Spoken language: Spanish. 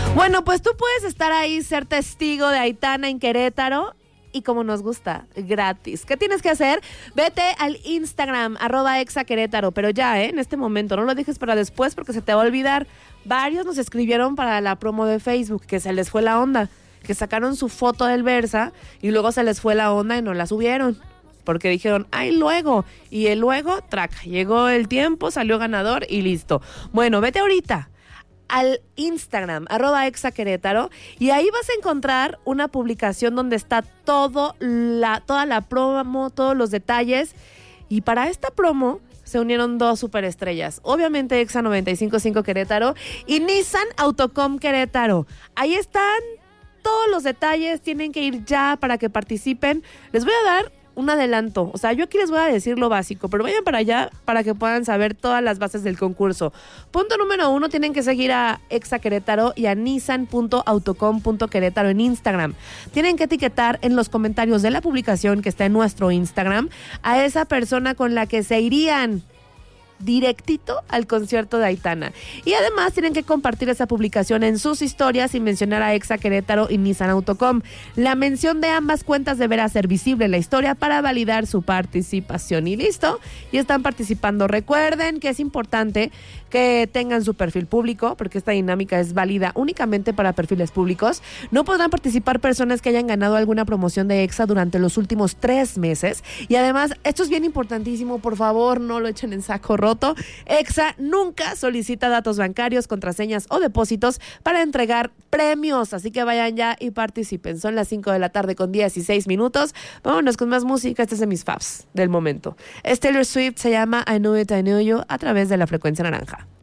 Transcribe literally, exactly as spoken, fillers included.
Bueno, pues tú puedes estar ahí, ser testigo de Aitana en Querétaro. Y como nos gusta, gratis. ¿Qué tienes que hacer? Vete al Instagram, arroba exaquerétaro, pero ya, ¿eh? En este momento, no lo dejes para después porque se te va a olvidar. Varios nos escribieron para la promo de Facebook, que se les fue la onda, que sacaron su foto del Versa y luego se les fue la onda y no la subieron. Porque dijeron, ay, luego. Y el luego, traca, llegó el tiempo, salió ganador y listo. Bueno, vete ahorita al Instagram, arroba exaquerétaro, y ahí vas a encontrar una publicación donde está todo la, toda la promo, todos los detalles. Y para esta promo se unieron dos superestrellas. Obviamente Exa noventa y cinco punto cinco Querétaro y Nissan Autocom Querétaro. Ahí están todos los detalles, tienen que ir ya para que participen. Les voy a dar un adelanto, o sea, yo aquí les voy a decir lo básico, pero vayan para allá para que puedan saber todas las bases del concurso. Punto número uno, tienen que seguir a Exa Querétaro y a nissan punto autocom punto querétaro en Instagram. Tienen que etiquetar en los comentarios de la publicación que está en nuestro Instagram a esa persona con la que se irían directito al concierto de Aitana. Y además tienen que compartir esa publicación en sus historias y mencionar a Exa Querétaro y Nissan Autocom. La mención de ambas cuentas deberá ser visible en la historia para validar su participación. Y listo, y están participando. Recuerden que es importante que tengan su perfil público, porque esta dinámica es válida únicamente para perfiles públicos. No podrán participar personas que hayan ganado alguna promoción de Exa durante los últimos tres meses. Y además, esto es bien importantísimo, por favor, no lo echen en saco roto. Exa nunca solicita datos bancarios, contraseñas o depósitos para entregar premios, así que vayan ya y participen. Son las cinco de la tarde con dieciséis minutos. Vámonos con más música. Este es de mis faves del momento. Es Taylor Swift, se llama I Knew It, I Knew You, a través de la frecuencia naranja.